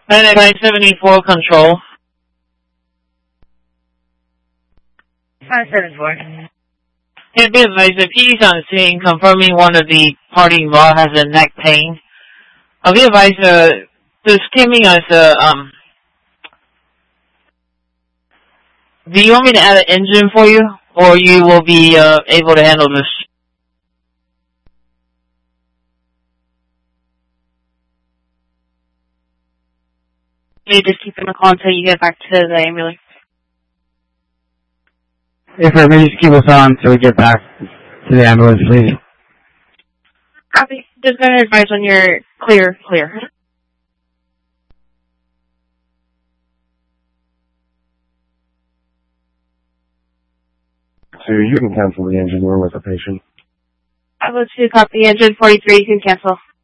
By 74 control. 574. Can be advised that PD is on scene confirming one of the party involved has a neck pain. I'll be advised the skimming is do you want me to add an engine for you, or you will be able to handle this? You just keep him a call until you get back to the ambulance. If I may just keep us on until we get back to the ambulance, please. Copy. Just gonna advise when you're clear. So you can cancel the engine. We're with the patient. 502, copy. Engine 43, you can cancel.